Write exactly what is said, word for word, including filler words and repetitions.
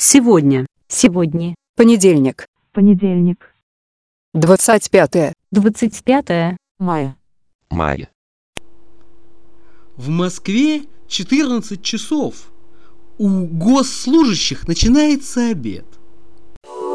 Сегодня. Сегодня. Понедельник. Понедельник. Двадцать пятое. Двадцать пятое мая. Мая. В Москве четырнадцать часов. У госслужащих начинается обед.